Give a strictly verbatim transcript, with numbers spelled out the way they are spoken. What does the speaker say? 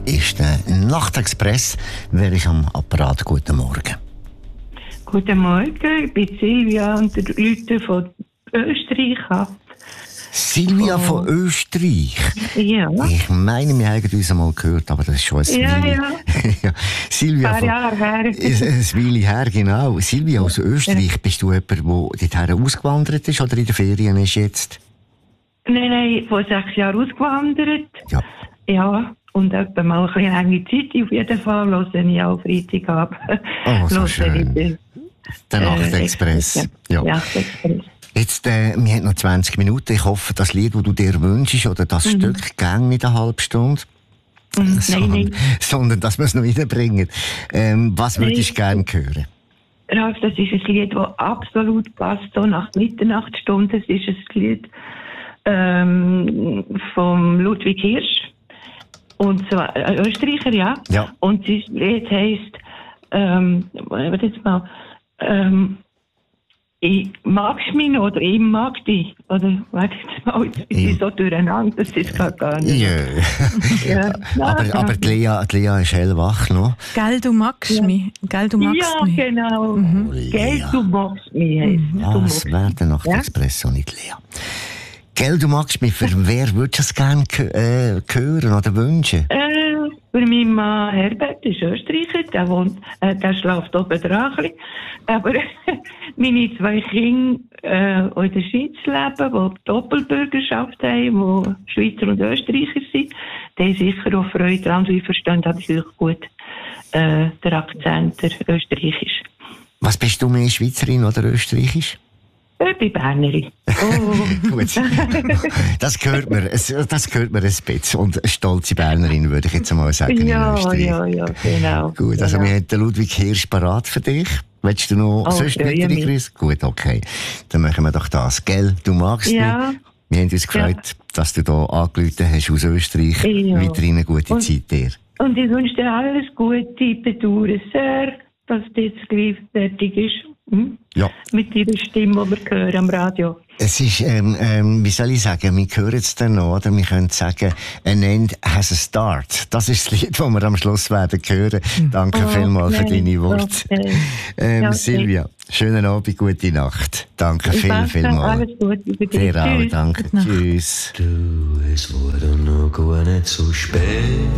ist der Nachtexpress. Wer ist am Apparat? Guten Morgen. Guten Morgen, ich bin Silvia und der Leute von Österreich ab. Silvia oh. von Österreich? Ja. Ich meine, wir haben uns einmal gehört, aber das ist schon ein ja, Weile. Ja, ja. Silvia ein paar von... Jahre her. Ein Weile her, genau. Silvia aus Österreich, ja. Bist du jemand, der dorthin ausgewandert ist oder in den Ferien ist jetzt? Nein, nein, vor sechs Jahren ausgewandert. Ja. Ja, und etwa mal ein bisschen lange Zeit. Auf jeden Fall höre ich auch Freitag ab. Oh, so schön. Den, der Nachtexpress. Äh, ja. Nachtexpress. Jetzt, äh, wir haben noch zwanzig Minuten. Ich hoffe, das Lied, das du dir wünschst, oder das mhm. Stück, gang nicht eine halbe Stunde. Mhm. Sondern, nein, nein. sondern, dass wir es noch reinbringen. Ähm, was würdest du gerne hören? Ralf, das ist ein Lied, das absolut passt, so nach Mitternachtsstunde. Es ist ein Lied ähm, von Ludwig Hirsch. Und zwar äh, Österreicher, ja. ja. Und das Lied heisst, ähm, warte jetzt mal, ähm, ich magst mich noch, oder ich mag dich. Oder, warte jetzt mal, ich bin so durcheinander, das ist gar, gar nicht. Yeah. ja. aber ja. aber die Lea, die Lea ist hellwach noch. Gell, du magst ja. mich. Gell, du magst ja, mich. Genau. Mhm. Oh, Gell, du magst mich. Mhm. Ah, das wäre der Nachtexpress, ja? Nicht Lea. Gell, du magst mich. Für wer würdest du es gerne äh, hören oder wünschen? Äh, für meinen Mann Herbert ist Österreicher, der, wohnt, äh, der schläft oben dran. Aber meine zwei Kinder, äh, die in der Schweiz leben, die Doppelbürgerschaft haben, die Schweizer und Österreicher sind, die haben sicher auch Freude daran, weil ich verstehe natürlich gut äh, der Akzent, der österreichisch. Was bist du mehr, Schweizerin oder österreichisch? Ich bin Bernerin. Oh. Gut. Das gehört mir, das gehört mir ein bisschen. Und eine stolze Bernerin, würde ich jetzt einmal sagen. Ja, ja, ja, genau. Gut, also genau. Wir haben den Ludwig Hirsch parat für dich. Willst du noch oh, sonst weitere Grüße? Gut, okay. Dann machen wir doch das. Gell, du magst ja. mich. Wir haben uns gefreut, ja. dass du hier angerufen hast aus Österreich. Ja. Weiterhin eine gute und, Zeit dir. Und ich wünsche dir alles Gute. Ich bedauere sehr, dass das jetzt gleich fertig ist. Hm? Ja. Mit ihrer Stimme, die wir hören am Radio. Es ist, ähm, ähm, wie soll ich sagen, wir hören es dann noch, oder? Wir können sagen, an end has a start. Das ist das Lied, das wir am Schluss werden hören. Danke oh, vielmals okay. für deine Worte. Okay. Ähm, ja, okay. Silvia, schönen Abend, gute Nacht. Danke ich viel, vielmals. Alles Gute für dich. Dir auch, danke. Tschüss. Du, es wurde noch gar nicht so spät.